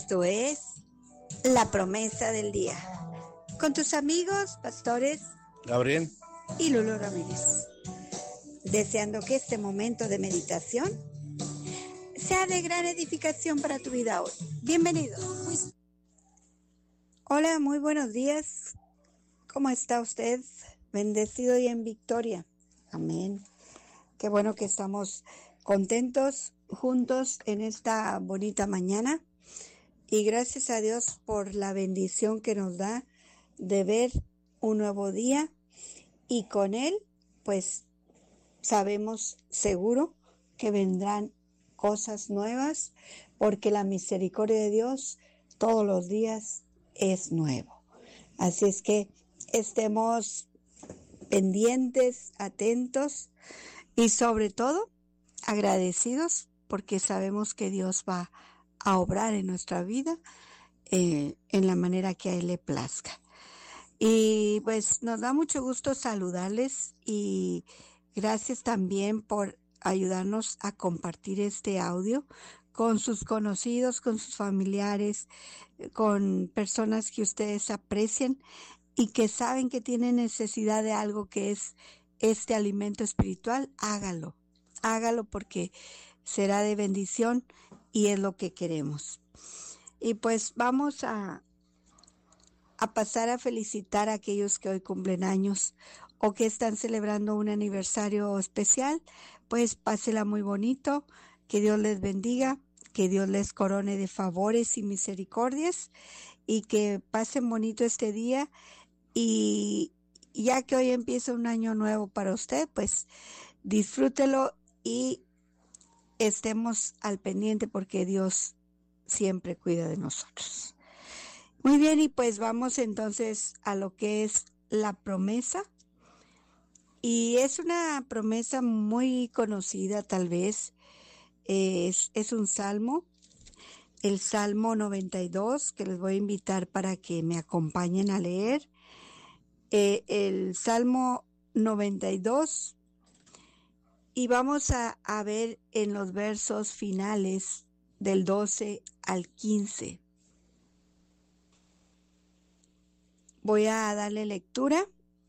Esto es La Promesa del Día, con tus amigos, pastores Gabriel y Lulo Ramírez, deseando que este momento de meditación sea de gran edificación para tu vida hoy. Bienvenidos. Hola, muy buenos días. ¿Cómo está usted? Bendecido y en victoria. Amén. Qué bueno que estamos contentos juntos en esta bonita mañana. Y gracias a Dios por la bendición que nos da de ver un nuevo día. Y con él, pues, sabemos seguro que vendrán cosas nuevas, porque la misericordia de Dios todos los días es nuevo. Así es que estemos pendientes, atentos y sobre todo agradecidos, porque sabemos que Dios va a obrar en nuestra vida en la manera que a Él le plazca. Y pues nos da mucho gusto saludarles y gracias también por ayudarnos a compartir este audio con sus conocidos, con sus familiares, con personas que ustedes aprecian y que saben que tienen necesidad de algo que es este alimento espiritual. Hágalo porque será de bendición y es lo que queremos. Y pues vamos a pasar a felicitar a aquellos que hoy cumplen años o que están celebrando un aniversario especial. Pues pásela muy bonito, que Dios les bendiga, que Dios les corone de favores y misericordias y que pasen bonito este día. Y ya que hoy empieza un año nuevo para usted, pues disfrútelo y estemos al pendiente porque Dios siempre cuida de nosotros. Muy bien, y pues vamos entonces a lo que es la promesa. Y es una promesa muy conocida tal vez. Es un salmo, el Salmo 92, que les voy a invitar para que me acompañen a leer. El Salmo 92, y vamos a ver en los versos finales del 12 al 15. Voy a darle lectura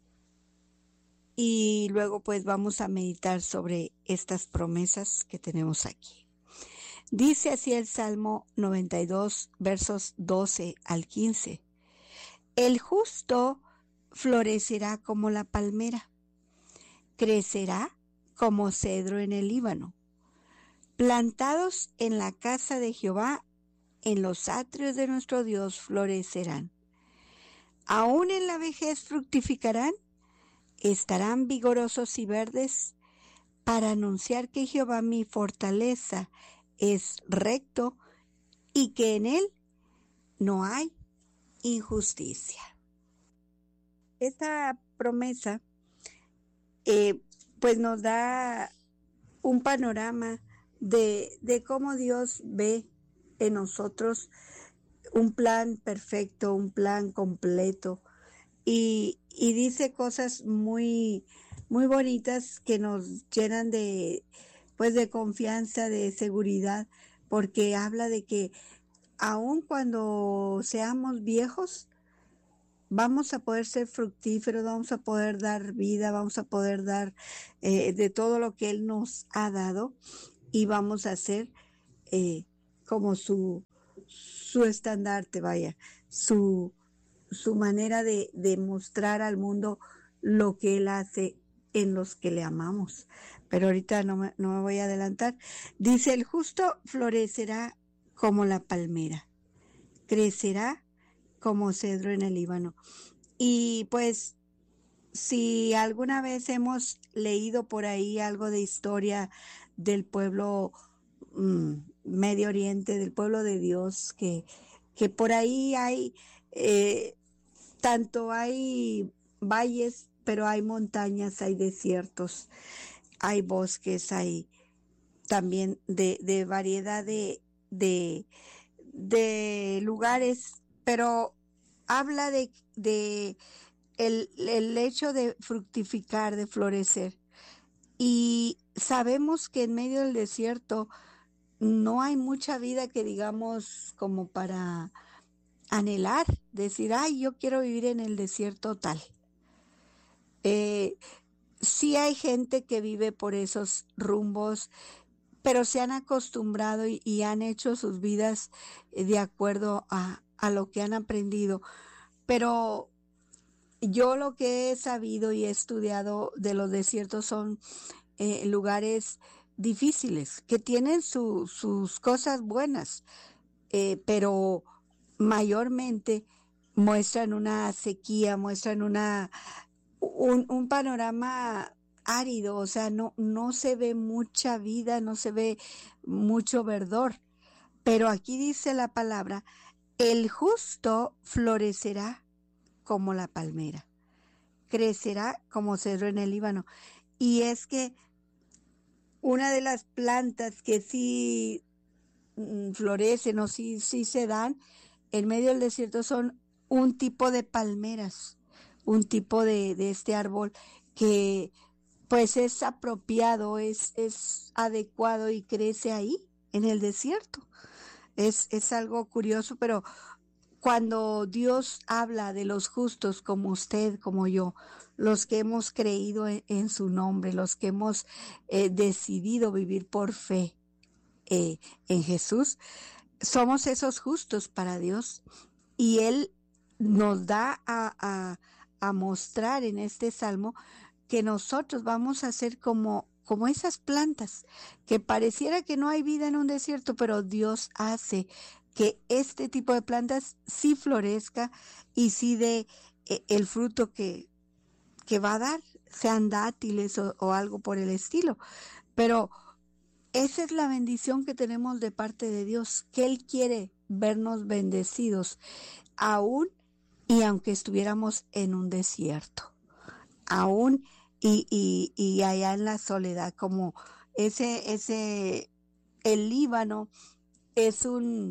y luego pues vamos a meditar sobre estas promesas que tenemos aquí. Dice así el Salmo 92, versos 12 al 15. El justo florecerá como la palmera, crecerá como cedro en el Líbano. Plantados en la casa de Jehová, en los atrios de nuestro Dios florecerán. Aún en la vejez fructificarán, estarán vigorosos y verdes, para anunciar que Jehová mi fortaleza es recto y que en él no hay injusticia. Esta promesa pues nos da un panorama de cómo Dios ve en nosotros un plan perfecto, un plan completo, y dice cosas muy, muy bonitas que nos llenan de confianza, de seguridad, porque habla de que aun cuando seamos viejos, vamos a poder ser fructíferos, vamos a poder dar vida, vamos a poder dar de todo lo que Él nos ha dado, y vamos a ser como su estandarte, vaya, su manera de mostrar al mundo lo que Él hace en los que le amamos. Pero ahorita no me voy a adelantar. Dice, el justo florecerá como la palmera, crecerá como cedro en el Líbano. Y pues, si alguna vez hemos leído por ahí algo de historia del pueblo Medio Oriente, del pueblo de Dios, que por ahí hay, tanto hay valles, pero hay montañas, hay desiertos, hay bosques, hay también de variedad de lugares, pero habla de el hecho de fructificar, de florecer. Y sabemos que en medio del desierto no hay mucha vida que digamos como para anhelar, decir, ay, yo quiero vivir en el desierto tal. Sí hay gente que vive por esos rumbos, pero se han acostumbrado y han hecho sus vidas de acuerdo a lo que han aprendido. Pero yo lo que he sabido y he estudiado de los desiertos son lugares difíciles, que tienen sus cosas buenas, pero mayormente muestran una sequía, muestran un panorama árido, o sea, no se ve mucha vida, no se ve mucho verdor. Pero aquí dice la palabra, el justo florecerá como la palmera, crecerá como cedro en el Líbano. Y es que una de las plantas que sí florecen o sí se dan en medio del desierto son un tipo de palmeras, un tipo de este árbol que pues es apropiado, es adecuado y crece ahí en el desierto. Es algo curioso, pero cuando Dios habla de los justos como usted, como yo, los que hemos creído en su nombre, los que hemos decidido vivir por fe en Jesús, somos esos justos para Dios y Él nos da a mostrar en este salmo que nosotros vamos a ser como esas plantas, que pareciera que no hay vida en un desierto, pero Dios hace que este tipo de plantas sí florezca y sí dé el fruto que va a dar, sean dátiles o algo por el estilo. Pero esa es la bendición que tenemos de parte de Dios, que Él quiere vernos bendecidos, aún y aunque estuviéramos en un desierto, aún y allá en la soledad, como el Líbano es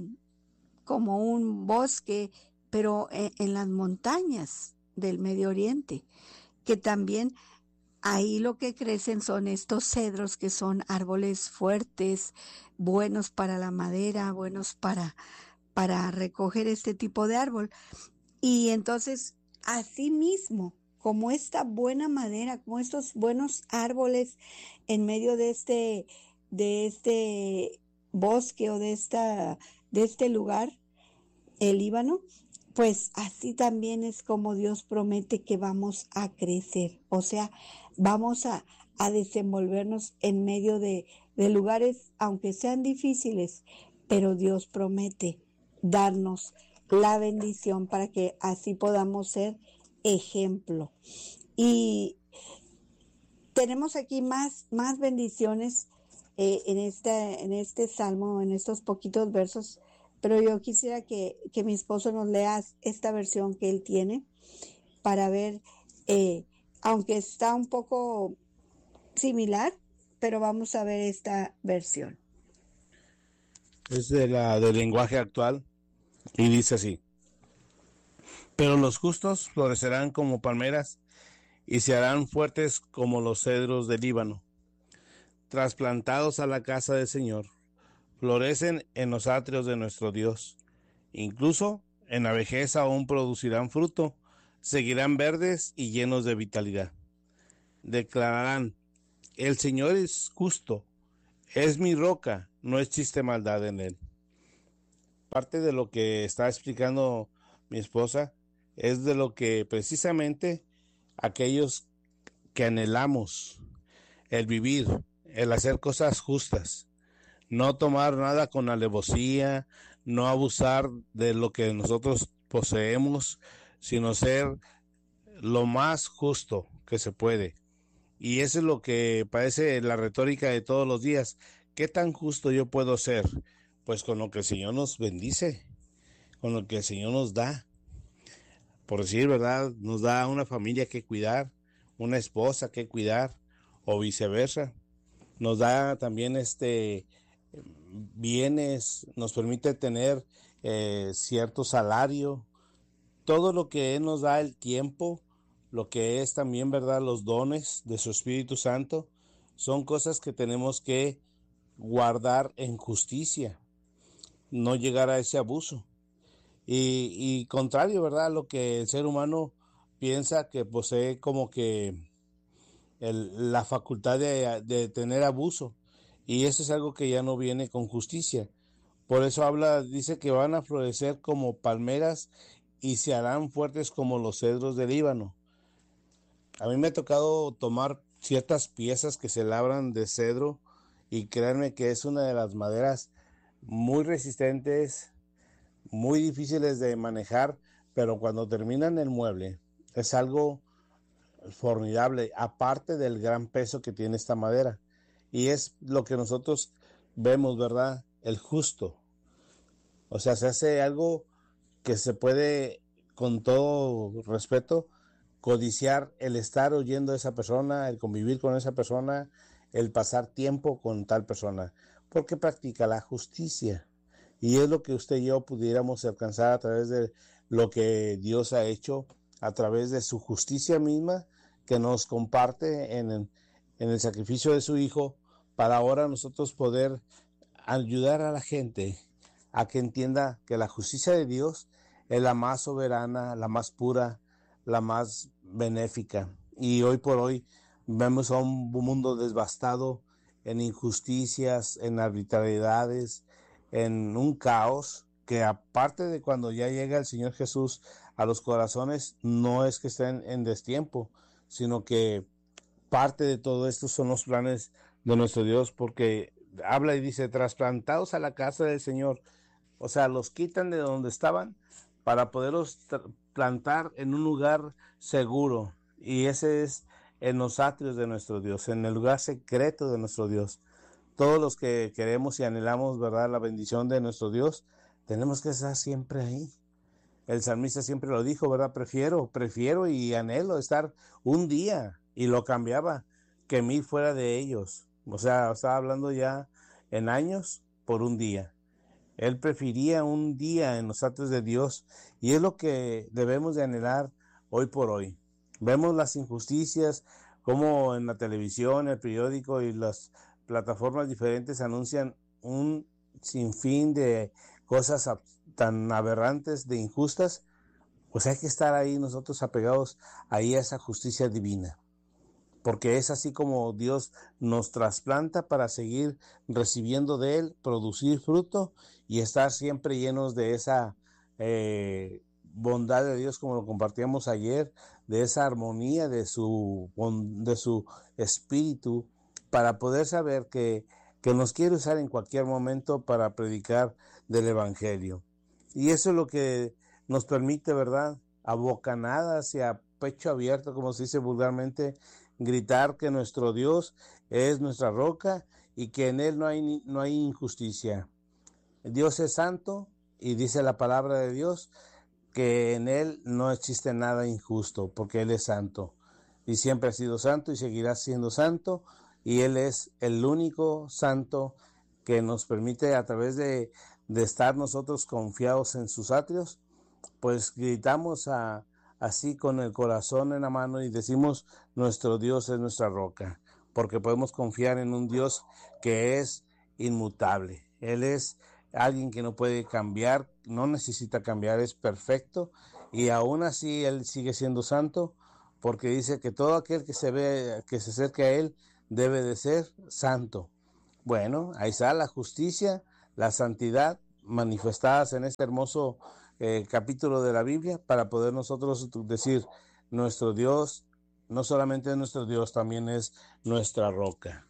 como un bosque, pero en las montañas del Medio Oriente, que también ahí lo que crecen son estos cedros que son árboles fuertes, buenos para la madera, buenos para recoger este tipo de árbol. Y entonces, así mismo, como esta buena madera, como estos buenos árboles en medio de este bosque o de este lugar, el Líbano, pues así también es como Dios promete que vamos a crecer, o sea, vamos a desenvolvernos en medio de lugares, aunque sean difíciles, pero Dios promete darnos la bendición para que así podamos ser ejemplo. Y tenemos aquí más bendiciones en este salmo, en estos poquitos versos, pero yo quisiera que mi esposo nos lea esta versión que él tiene para ver, aunque está un poco similar, pero vamos a ver esta versión. Es del lenguaje actual y dice así: pero los justos florecerán como palmeras y se harán fuertes como los cedros del Líbano. Trasplantados a la casa del Señor, florecen en los atrios de nuestro Dios. Incluso en la vejez aún producirán fruto, seguirán verdes y llenos de vitalidad. Declararán: el Señor es justo, es mi roca, no existe maldad en él. Parte de lo que está explicando mi esposa es de lo que precisamente aquellos que anhelamos el vivir, el hacer cosas justas, no tomar nada con alevosía, no abusar de lo que nosotros poseemos, sino ser lo más justo que se puede. Y eso es lo que parece la retórica de todos los días. ¿Qué tan justo yo puedo ser? Pues con lo que el Señor nos bendice, con lo que el Señor nos da. Por decir verdad, nos da una familia que cuidar, una esposa que cuidar, o viceversa. Nos da también bienes, nos permite tener cierto salario, todo lo que Él nos da, el tiempo, lo que es también, ¿verdad?, los dones de su Espíritu Santo, son cosas que tenemos que guardar en justicia, no llegar a ese abuso. Y contrario, ¿verdad? A lo que el ser humano piensa que posee como que la facultad de tener abuso. Y eso es algo que ya no viene con justicia. Por eso dice que van a florecer como palmeras y se harán fuertes como los cedros del Líbano. A mí me ha tocado tomar ciertas piezas que se labran de cedro y créanme que es una de las maderas muy resistentes, muy difíciles de manejar, pero cuando terminan el mueble es algo formidable, aparte del gran peso que tiene esta madera. Y es lo que nosotros vemos, ¿verdad? El justo. O sea, se hace algo que se puede, con todo respeto, codiciar el estar oyendo a esa persona, el convivir con esa persona, el pasar tiempo con tal persona, porque practica la justicia. Y es lo que usted y yo pudiéramos alcanzar a través de lo que Dios ha hecho, a través de su justicia misma, que nos comparte en el sacrificio de su Hijo, para ahora nosotros poder ayudar a la gente a que entienda que la justicia de Dios es la más soberana, la más pura, la más benéfica. Y hoy por hoy vemos a un mundo devastado en injusticias, en arbitrariedades, en un caos que aparte de cuando ya llega el Señor Jesús a los corazones, no es que estén en destiempo, sino que parte de todo esto son los planes de nuestro Dios, porque habla y dice, trasplantados a la casa del Señor. O sea, los quitan de donde estaban para poderlos plantar en un lugar seguro. Y ese es en los atrios de nuestro Dios, en el lugar secreto de nuestro Dios. Todos los que queremos y anhelamos, ¿verdad?, la bendición de nuestro Dios, tenemos que estar siempre ahí. El salmista siempre lo dijo, ¿verdad? Prefiero y anhelo estar un día, y lo cambiaba, que 1000 fuera de ellos. O sea, estaba hablando ya en años por un día. Él prefería un día en los atrios de Dios, y es lo que debemos de anhelar hoy por hoy. Vemos las injusticias, como en la televisión, el periódico y las plataformas diferentes anuncian un sinfín de cosas tan aberrantes, de injustas. Pues hay que estar ahí nosotros apegados ahí a esa justicia divina, porque es así como Dios nos trasplanta para seguir recibiendo de Él, producir fruto y estar siempre llenos de esa bondad de Dios, como lo compartíamos ayer, de esa armonía de su espíritu, para poder saber que nos quiere usar en cualquier momento para predicar del Evangelio. Y eso es lo que nos permite, ¿verdad?, a bocanadas y a pecho abierto, como se dice vulgarmente, gritar que nuestro Dios es nuestra roca y que en Él no hay injusticia. Dios es santo y dice la palabra de Dios que en Él no existe nada injusto, porque Él es santo y siempre ha sido santo y seguirá siendo santo, y Él es el único santo que nos permite, a través de estar nosotros confiados en sus atrios, pues gritamos así con el corazón en la mano y decimos, nuestro Dios es nuestra roca, porque podemos confiar en un Dios que es inmutable. Él es alguien que no puede cambiar, no necesita cambiar, es perfecto, y aún así Él sigue siendo santo, porque dice que todo aquel que se acerque a Él debe de ser santo. Bueno, ahí está la justicia, la santidad manifestadas en este hermoso capítulo de la Biblia, para poder nosotros decir, nuestro Dios no solamente es nuestro Dios, también es nuestra roca.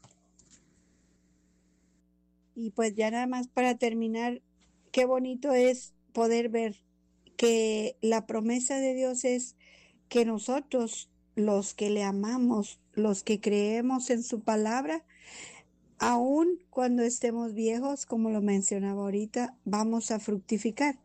Y pues ya nada más para terminar, qué bonito es poder ver que la promesa de Dios es que nosotros, los que le amamos, los que creemos en su palabra, aun cuando estemos viejos, como lo mencionaba ahorita, vamos a fructificar.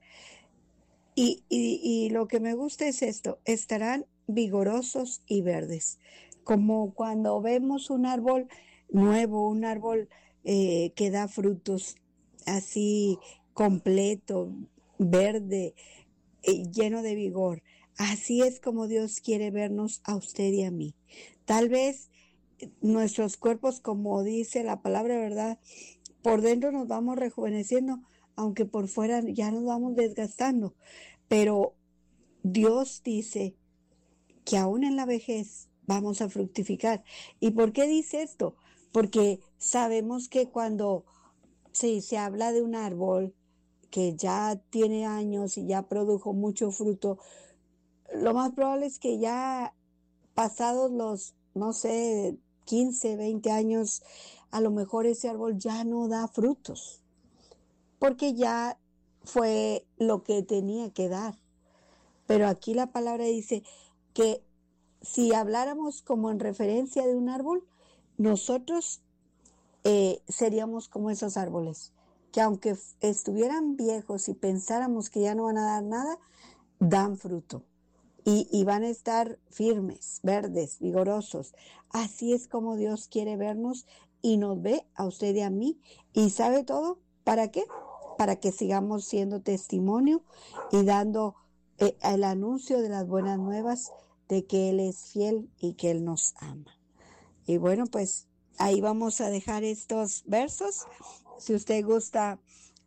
Y lo que me gusta es esto, estarán vigorosos y verdes, como cuando vemos un árbol nuevo, un árbol que da frutos así completo, verde, lleno de vigor. Así es como Dios quiere vernos a usted y a mí. Tal vez nuestros cuerpos, como dice la palabra, ¿verdad?, por dentro nos vamos rejuveneciendo, aunque por fuera ya nos vamos desgastando. Pero Dios dice que aún en la vejez vamos a fructificar. ¿Y por qué dice esto? Porque sabemos que cuando se habla de un árbol que ya tiene años y ya produjo mucho fruto, lo más probable es que ya pasados los, no sé, 15, 20 años, a lo mejor ese árbol ya no da frutos, porque ya fue lo que tenía que dar. Pero aquí la palabra dice que si habláramos como en referencia de un árbol, nosotros seríamos como esos árboles, que aunque estuvieran viejos y pensáramos que ya no van a dar nada, dan fruto. Y van a estar firmes, verdes, vigorosos. Así es como Dios quiere vernos y nos ve a usted y a mí. ¿Y sabe todo? ¿Para qué? Para que sigamos siendo testimonio y dando el anuncio de las buenas nuevas de que Él es fiel y que Él nos ama. Y bueno, pues ahí vamos a dejar estos versos. Si usted gusta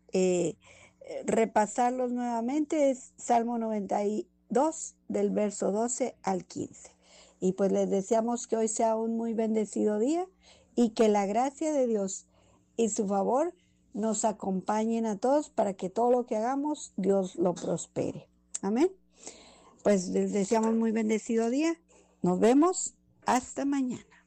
repasarlos nuevamente, es Salmo 92, del verso 12 al 15. Y pues les deseamos que hoy sea un muy bendecido día y que la gracia de Dios y su favor nos acompañen a todos para que todo lo que hagamos, Dios lo prospere. Amén. Pues les deseamos muy bendecido día. Nos vemos. Hasta mañana.